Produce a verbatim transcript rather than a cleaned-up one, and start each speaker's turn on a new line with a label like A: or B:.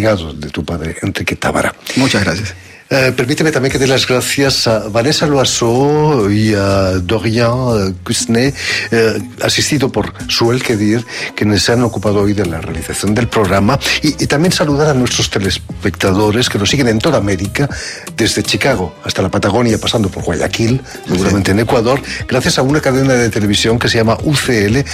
A: legado de tu padre, Enrique Tábara.
B: Muchas gracias.
A: Eh, permíteme también que dé las gracias a Vanessa Loiseau y a Dorian Cusnet, eh, asistido por Suel Kedir, quienes se han ocupado hoy de la realización del programa, y, y también saludar a nuestros telespectadores que nos siguen en toda América, desde Chicago hasta la Patagonia, pasando por Guayaquil, seguramente en Ecuador, gracias a una cadena de televisión que se llama U C L,